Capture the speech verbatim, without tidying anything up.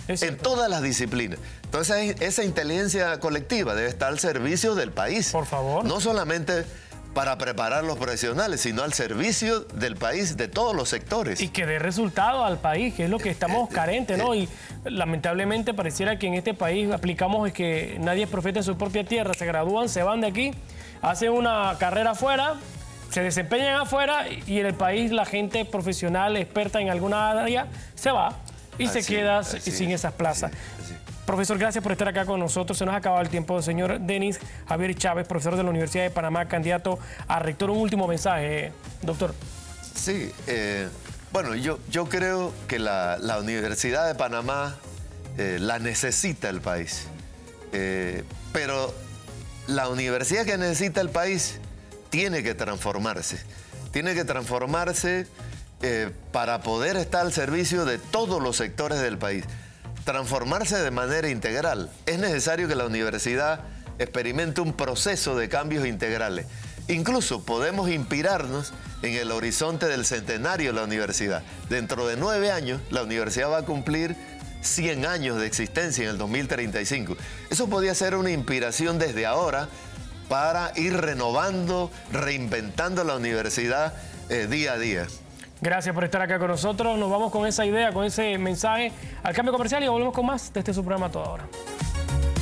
en todas las disciplinas. Entonces, esa inteligencia colectiva debe estar al servicio del país. Por favor. No solamente para preparar los profesionales, sino al servicio del país, de todos los sectores. Y que dé resultado al país, que es lo que estamos carentes, ¿no? Y lamentablemente pareciera que en este país aplicamos es que nadie es profeta en su propia tierra. Se gradúan, se van de aquí, hacen una carrera afuera, se desempeñan afuera y en el país la gente profesional, experta en alguna área, se va y así, se queda así, sin esas plazas. Así, así. Profesor, gracias por estar acá con nosotros. Se nos ha acabado el tiempo. Señor Denis Javier Chávez, profesor de la Universidad de Panamá, candidato a rector. Un último mensaje, doctor. Sí, eh, bueno, yo, yo creo que la, la Universidad de Panamá eh, la necesita el país. Eh, pero la universidad que necesita el país tiene que transformarse. Tiene que transformarse eh, para poder estar al servicio de todos los sectores del país. Transformarse de manera integral. Es necesario que la universidad experimente un proceso de cambios integrales. Incluso podemos inspirarnos en el horizonte del centenario de la universidad. Dentro de nueve años, la universidad va a cumplir cien años de existencia en el dos mil treinta y cinco. Eso podría ser una inspiración desde ahora para ir renovando, reinventando la universidad eh, día a día. Gracias por estar acá con nosotros. Nos vamos con esa idea, con ese mensaje al cambio comercial y volvemos con más de este su programa Toda Hora.